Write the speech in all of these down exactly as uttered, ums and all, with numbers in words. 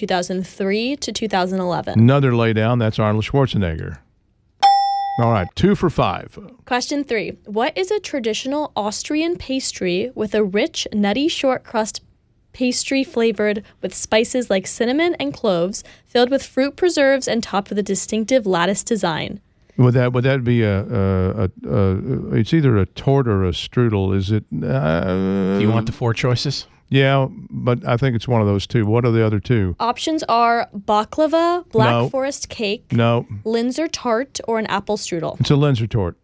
two thousand three to two thousand eleven? Another laydown. That's Arnold Schwarzenegger. All right, two for five. Question three. What is a traditional Austrian pastry with a rich, nutty short crust pastry flavored with spices like cinnamon and cloves, filled with fruit preserves and topped with a distinctive lattice design? Would that would that be a, a, a, a it's either a tort or a strudel? Is it? Uh, Do you want the four choices? Yeah, but I think it's one of those two. What are the other two? Options are baklava, black No. forest cake, No, Linzer tart, or an apple strudel. it's a Linzer tort.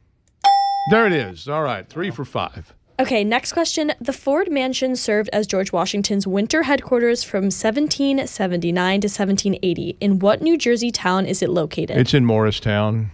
There it is. All right, three for five. Okay, next question. The Ford Mansion served as George Washington's winter headquarters from seventeen seventy-nine to seventeen eighty. In what New Jersey town is it located? It's in Morristown.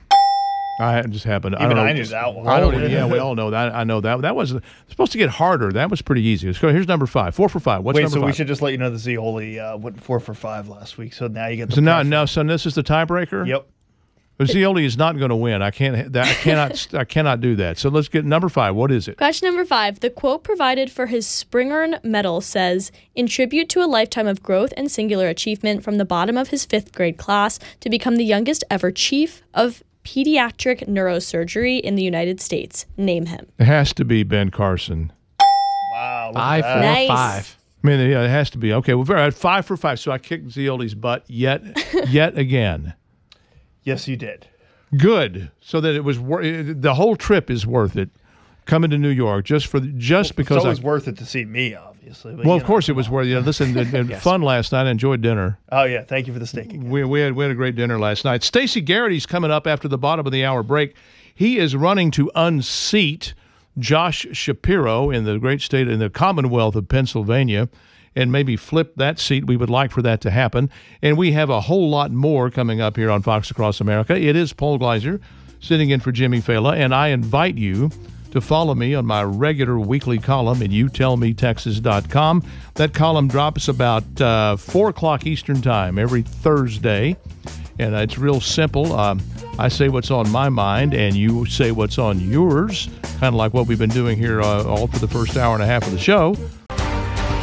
I just happened. I Even don't know. I knew that one. I don't. Yeah, we all know that. I know that. That was supposed to get harder. That was pretty easy. Let's go. Here's number five. Four for five. What's Wait, number so five? we should just let you know that Zioli uh, went four for five last week. So now you get the So now, pressure. now, so this is the tiebreaker. Yep. Zioli is not going to win. I can't. That, I cannot. I cannot do that. So let's get number five. What is it? Question number five. The quote provided for his Springern Medal says, "In tribute to a lifetime of growth and singular achievement from the bottom of his fifth grade class to become the youngest ever chief of pediatric neurosurgery in the United States. Name him." It has to be Ben Carson. Wow. look at Five that. for Nice. five. I mean, yeah, it has to be. Okay, well, very five for five. So I kicked Zioli's butt yet, yet again. Yes, you did. Good. So that it was wor- the whole trip is worth it. Coming to New York just for just because It's I. always worth it to see me, obviously. But, Well, you of know, course it come was on. worth. Yeah, listen, it, it Yes. fun last night. I enjoyed dinner. Oh, yeah. Thank you for the steak again. We, we had we had a great dinner last night. Stacey Garrity's coming up after the bottom of the hour break. He is running to unseat Josh Shapiro in the great state in the Commonwealth of Pennsylvania, and maybe flip that seat. We would like for that to happen. And we have a whole lot more coming up here on Fox Across America. It is Paul Gleiser sitting in for Jimmy Fela, and I invite you to follow me on my regular weekly column at you tell me texas dot com. That column drops about uh, four o'clock Eastern Time every Thursday, and it's real simple. Um, I say what's on my mind, and you say what's on yours, kind of like what we've been doing here uh, all for the first hour and a half of the show.